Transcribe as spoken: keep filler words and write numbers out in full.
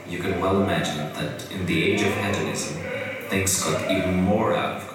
you can well imagine that in the age of hedonism, things got even more out of